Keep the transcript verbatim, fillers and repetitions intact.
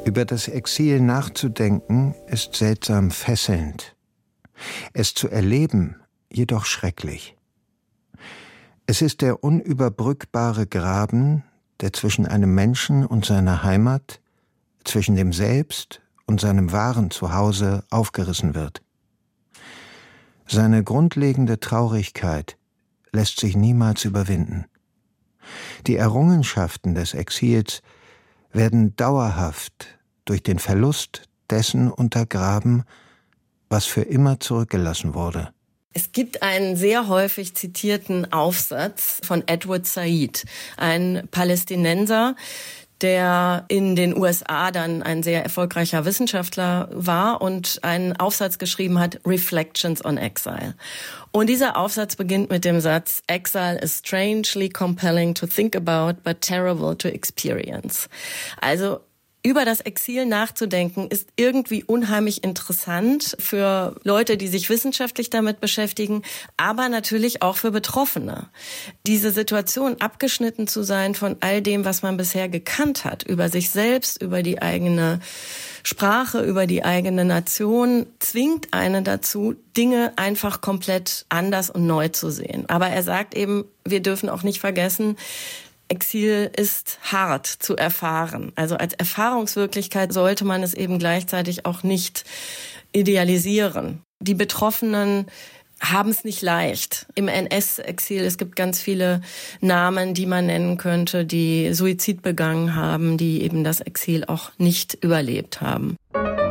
Über das Exil nachzudenken ist seltsam fesselnd. Es zu erleben jedoch schrecklich. Es ist der unüberbrückbare Graben, der zwischen einem Menschen und seiner Heimat, zwischen dem Selbst und seinem wahren Zuhause aufgerissen wird. Seine grundlegende Traurigkeit lässt sich niemals überwinden. Die Errungenschaften des Exils werden dauerhaft durch den Verlust dessen untergraben, was für immer zurückgelassen wurde. Es gibt einen sehr häufig zitierten Aufsatz von Edward Said, ein Palästinenser, der in den U S A dann ein sehr erfolgreicher Wissenschaftler war und einen Aufsatz geschrieben hat, Reflections on Exile. Und dieser Aufsatz beginnt mit dem Satz, Exile is strangely compelling to think about, but terrible to experience. Also über das Exil nachzudenken ist irgendwie unheimlich interessant für Leute, die sich wissenschaftlich damit beschäftigen, aber natürlich auch für Betroffene. Diese Situation, abgeschnitten zu sein von all dem, was man bisher gekannt hat, über sich selbst, über die eigene Sprache, über die eigene Nation, zwingt einen dazu, Dinge einfach komplett anders und neu zu sehen. Aber er sagt eben, wir dürfen auch nicht vergessen, Exil ist hart zu erfahren. Also als Erfahrungswirklichkeit sollte man es eben gleichzeitig auch nicht idealisieren. Die Betroffenen haben es nicht leicht. Im N S-Exil, es gibt ganz viele Namen, die man nennen könnte, die Suizid begangen haben, die eben das Exil auch nicht überlebt haben.